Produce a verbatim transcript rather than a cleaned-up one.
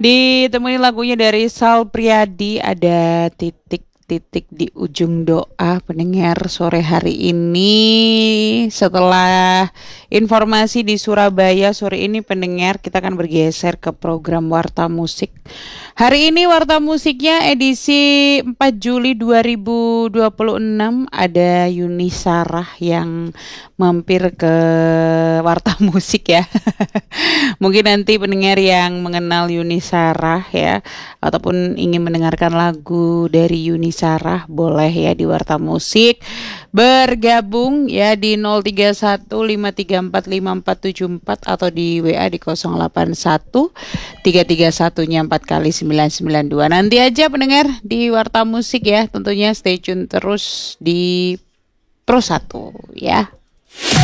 Ditemui lagunya dari Sal Priadi, ada titik-titik di ujung doa. Pendengar sore hari ini, setelah informasi di Surabaya sore ini, pendengar, kita akan bergeser ke program Warta Musik. Hari ini Warta Musiknya edisi empat Juli dua ribu dua puluh enam, ada Yuni Sarah yang mampir ke Warta Musik ya. Mungkin nanti pendengar yang mengenal Yuni Sarah ya, ataupun ingin mendengarkan lagu dari Yuni Sarah, boleh ya di Warta Musik bergabung ya di nol tiga satu lima tiga empat lima empat tujuh empat atau di W A di nol delapan satu tiga tiga satu-nya empat kali sembilan sembilan dua. Nanti aja pendengar di Warta Musik ya, tentunya stay tune terus di Pro satu ya.